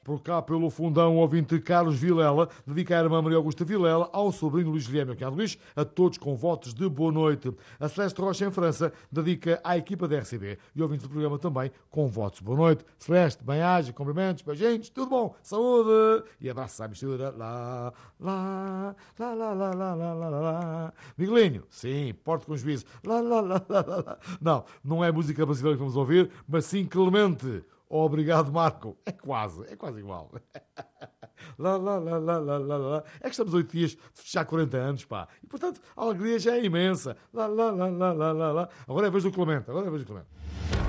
Por cá, pelo fundão, o ouvinte Carlos Vilela dedica a irmã Maria Augusta Vilela, ao sobrinho Luís Guilherme e ao Luís, a todos com votos de boa noite. A Celeste Rocha, em França, dedica à equipa da RCB e ouvintes do programa também com votos de boa noite. Celeste, bem-aja, cumprimentos, beijinhos, tudo bom, saúde e abraços à mistura. Lá, lá, lá, lá, lá, lá, lá, lá, lá. Miguelinho, sim, porte com juízo. Lá, lá, lá, lá, lá. Não é música brasileira que vamos ouvir, mas sim Clemente. Obrigado, Marco. É quase igual. Lá, lá, lá, lá, lá, lá, lá. É que estamos 8 dias de fechar 40 anos, pá. E, portanto, a alegria já é imensa. Lá, lá, lá, lá, lá, lá, lá. Agora é a vez do Clemente.